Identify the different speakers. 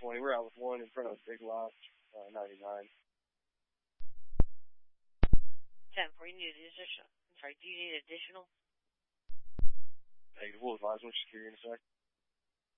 Speaker 1: 20. We're out with one in front of Big Lots, 99.
Speaker 2: 10-4, you need additional. I'm sorry, do you need additional?
Speaker 1: Hey, we'll advise when security in a sec.